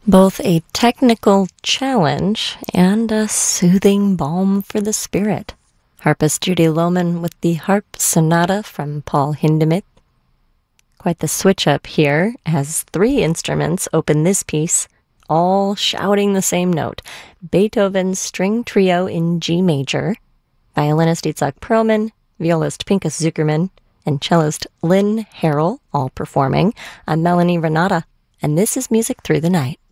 Both a technical challenge and a soothing balm for the spirit. Harpist Judy Lohman with the Harp Sonata from Paul Hindemith. Quite the switch up here, as three instruments open this piece, all shouting the same note. Beethoven's String Trio in G major, violinist Itzhak Perlman, violist Pinchas Zukerman, and cellist Lynn Harrell, all performing. I'm Melanie Renata, and this is Music Through the Night.